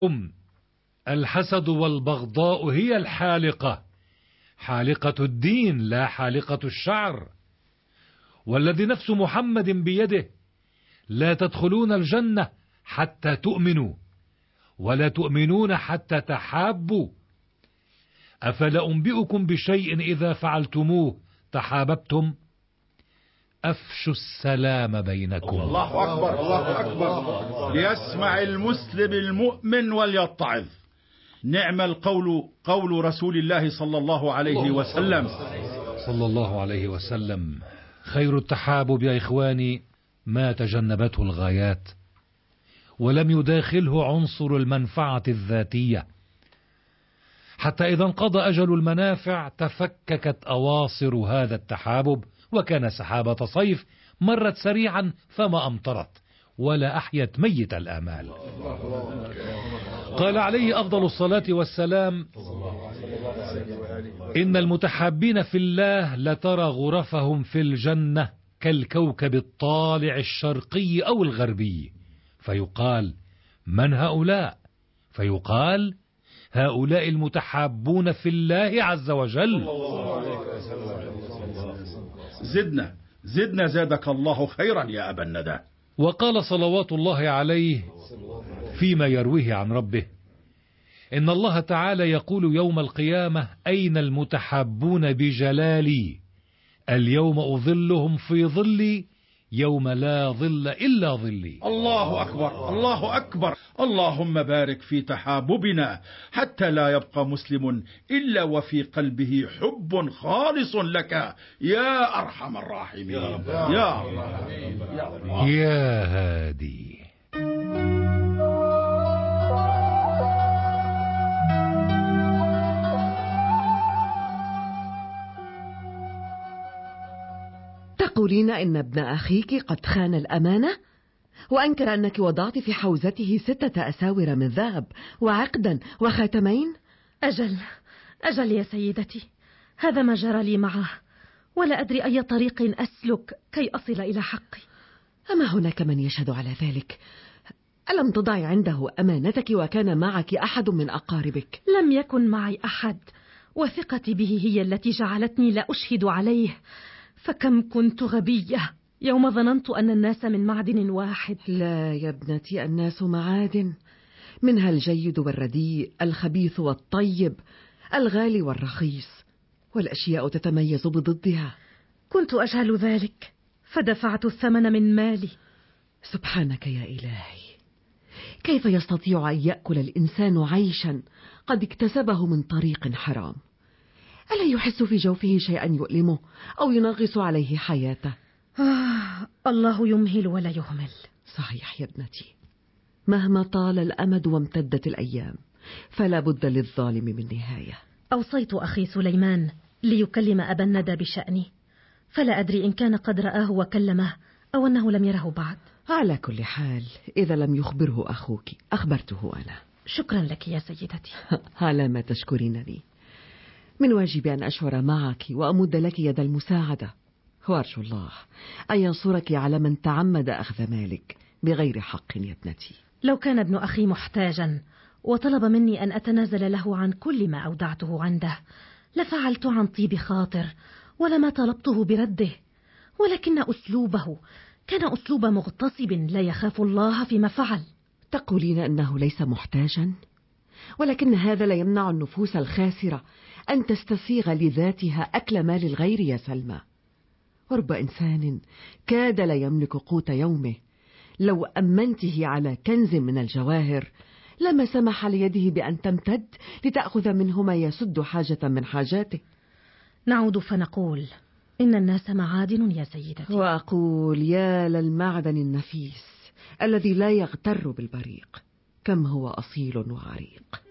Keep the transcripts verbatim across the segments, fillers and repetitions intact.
أم الحسد والبغضاء هي الحالقة، حالقة الدين لا حالقة الشعر. والذي نفس محمد بيده لا تدخلون الجنة حتى تؤمنوا، ولا تؤمنون حتى تحابوا. أفلا أنبئكم بشيء إذا فعلتموه تحاببتم؟ أفشوا السلام بينكم. الله أكبر الله أكبر. ليسمع المسلم المؤمن وليتعظ. نعم القول قول رسول الله صلى الله عليه وسلم صلى الله عليه وسلم: خير التحابب يا إخواني ما تجنبته الغايات ولم يداخله عنصر المنفعة الذاتية، حتى إذا انقضى أجل المنافع تفككت أواصر هذا التحابب، وكان سحابة صيف مرت سريعا فما أمطرت ولا أحيت ميت الآمال. قال عليه أفضل الصلاة والسلام: إن المتحابين في الله لترى غرفهم في الجنة كالكوكب الطالع الشرقي أو الغربي، فيقال: من هؤلاء؟ فيقال: هؤلاء المتحابون في الله عز وجل. زدنا زدنا زادك الله خيرا يا أبا الندى. وقال صلوات الله عليه فيما يرويه عن ربه: إن الله تعالى يقول يوم القيامة: أين المتحابون بجلالي؟ اليوم أظلهم في ظلي يوم لا ظل إلا ظلي. الله أكبر الله أكبر. اللهم بارك في تحاببنا حتى لا يبقى مسلم إلا وفي قلبه حب خالص لك يا أرحم الراحمين يا الله يا, الله. يا هادي. تقولين إن ابن أخيك قد خان الأمانة وأنكر أنك وضعت في حوزته ستة أساور من ذهب وعقدا وخاتمين؟ أجل أجل يا سيدتي، هذا ما جرى لي معه، ولا أدري أي طريق أسلك كي أصل إلى حقي. أما هناك من يشهد على ذلك؟ ألم تضعي عنده أمانتك وكان معك أحد من أقاربك؟ لم يكن معي أحد، وثقتي به هي التي جعلتني لا أشهد عليه. فكم كنت غبية يوم ظننت أن الناس من معدن واحد. لا يا ابنتي، الناس معادن، منها الجيد والرديء، الخبيث والطيب، الغالي والرخيص، والأشياء تتميز بضدها. كنت أجهل ذلك فدفعت الثمن من مالي. سبحانك يا إلهي، كيف يستطيع أن يأكل الإنسان عيشا قد اكتسبه من طريق حرام؟ ألا يحس في جوفه شيئا يؤلمه أو ينغص عليه حياته؟ آه، الله يمهل ولا يهمل. صحيح يا ابنتي، مهما طال الأمد وامتدت الأيام فلا بد للظالم من نهاية. أوصيت أخي سليمان ليكلم أبا الندى بشأني، فلا أدري إن كان قد رآه وكلمه أو أنه لم يره بعد. على كل حال إذا لم يخبره أخوك أخبرته أنا. شكرا لك يا سيدتي. على ما تشكرينني، من واجبي أن أشعر معك وأمد لك يد المساعدة، وأرجو الله أن ينصرك على من تعمد أخذ مالك بغير حق يا ابنتي. لو كان ابن أخي محتاجا وطلب مني أن أتنازل له عن كل ما أودعته عنده لفعلت عن طيب خاطر ولما طلبته برده، ولكن أسلوبه كان أسلوب مغتصب لا يخاف الله فيما فعل. تقولين أنه ليس محتاجا، ولكن هذا لا يمنع النفوس الخاسرة أن تستسيغ لذاتها أكل مال الغير يا سلمى. ورب إنسان كاد لا يملك قوت يومه، لو أمنته على كنز من الجواهر لما سمح ليده بأن تمتد لتأخذ منه ما يسد حاجة من حاجاته. نعود فنقول إن الناس معادن يا سيدتي. وأقول يا للمعدن النفيس الذي لا يغتر بالبريق، كم هو أصيل وعريق.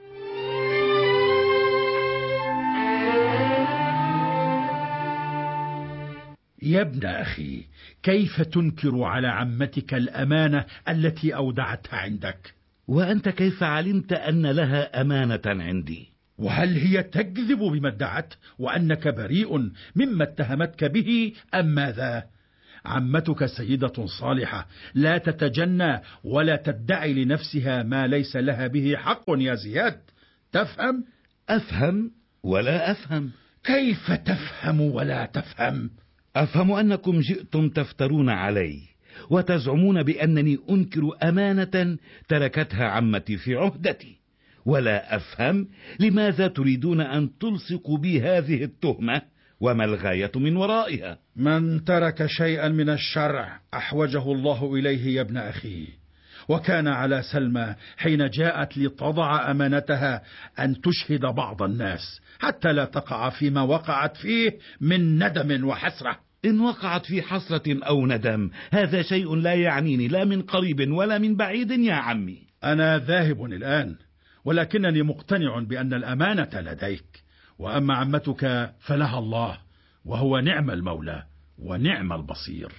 يا ابن أخي، كيف تنكر على عمتك الأمانة التي أودعتها عندك؟ وأنت كيف علمت أن لها أمانة عندي؟ وهل هي تكذب بما ادعت وأنك بريء مما اتهمتك به أم ماذا؟ عمتك سيدة صالحة لا تتجنى ولا تدعي لنفسها ما ليس لها به حق يا زياد. تفهم؟ أفهم ولا أفهم. كيف تفهم ولا تفهم؟ أفهم أنكم جئتم تفترون علي وتزعمون بأنني أنكر أمانة تركتها عمتي في عهدتي، ولا أفهم لماذا تريدون أن تلصقوا بي هذه التهمة وما الغاية من ورائها. من ترك شيئا من الشرع أحوجه الله إليه يا ابن أخي، وكان على سلمى حين جاءت لتضع أمانتها أن تشهد بعض الناس حتى لا تقع فيما وقعت فيه من ندم وحسرة. إن وقعت في حسرة أو ندم هذا شيء لا يعنيني لا من قريب ولا من بعيد يا عمي. أنا ذاهب الآن، ولكنني مقتنع بأن الأمانة لديك، وأما عمتك فلها الله، وهو نعم المولى ونعم البصير.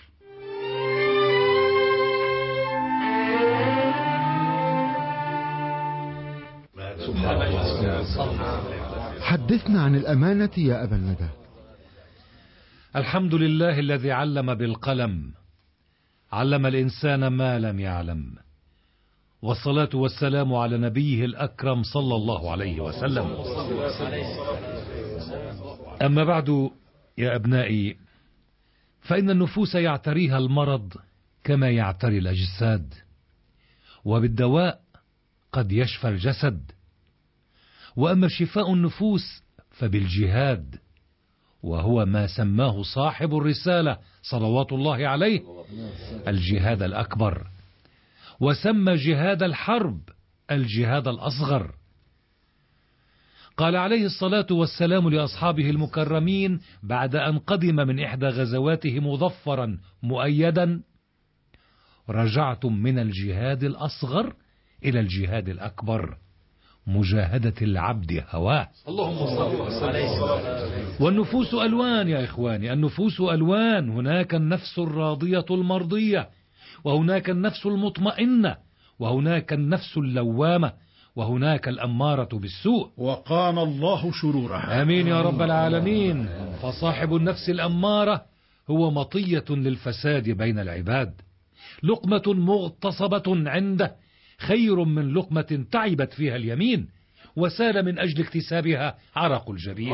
حدثنا عن الأمانة يا أبا الندى. الحمد لله الذي علم بالقلم، علم الإنسان ما لم يعلم، والصلاة والسلام على نبيه الأكرم صلى الله عليه وسلم. أما بعد يا أبنائي، فإن النفوس يعتريها المرض كما يعتري الأجساد، وبالدواء قد يشفى الجسد. وأما شفاء النفوس فبالجهاد، وهو ما سماه صاحب الرسالة صلوات الله عليه الجهاد الأكبر، وسمى جهاد الحرب الجهاد الأصغر. قال عليه الصلاة والسلام لأصحابه المكرمين بعد أن قدم من إحدى غزواته مظفرا مؤيدا: رجعتم من الجهاد الأصغر إلى الجهاد الأكبر، مجاهدة العبد هواه. اللهم صل وسلم. والنفوس ألوان يا إخواني، النفوس ألوان. هناك النفس الراضية المرضية، وهناك النفس المطمئنة، وهناك النفس اللوامة، وهناك الأمارة بالسوء، وقان الله شرورها. آمين يا رب العالمين. فصاحب النفس الأمارة هو مطية للفساد بين العباد، لقمة مغتصبة عنده خير من لقمة تعبت فيها اليمين وسال من أجل اكتسابها عرق الجبين.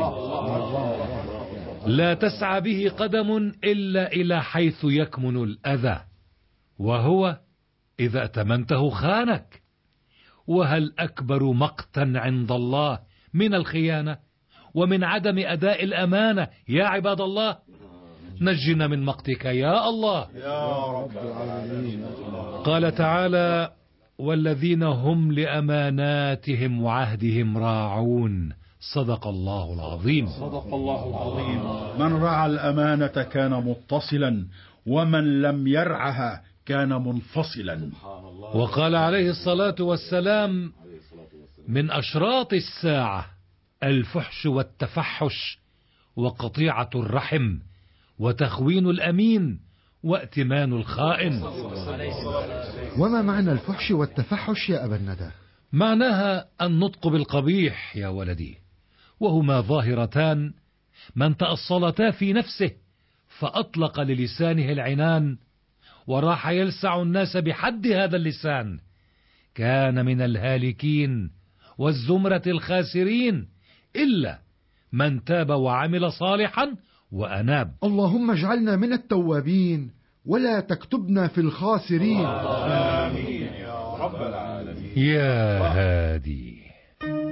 لا تسعى به قدم إلا إلى حيث يكمن الأذى، وهو إذا ائتمنته خانك. وهل أكبر مقتا عند الله من الخيانة ومن عدم أداء الأمانة يا عباد الله؟ نجنا من مقتك يا الله يا رب العالمين. قال تعالى: والذين هم لأماناتهم وعهدهم راعون. صدق الله العظيم. صدق الله العظيم. من رعى الأمانة كان متصلا، ومن لم يرعها كان منفصلا. وقال عليه الصلاة والسلام: من أشراط الساعة الفحش والتفحش، وقطيعة الرحم، وتخوين الأمين، وائتمان الخائن. وما معنى الفحش والتفحش يا أبا الندى؟ معناها النطق بالقبيح يا ولدي، وهما ظاهرتان من تأصلتا في نفسه فأطلق للسانه العنان وراح يلسع الناس بحد هذا اللسان، كان من الهالكين والزمرة الخاسرين، إلا من تاب وعمل صالحا وأناب. اللهم اجعلنا من التوابين ولا تكتبنا في الخاسرين. آمين يا رب العالمين. يا هادي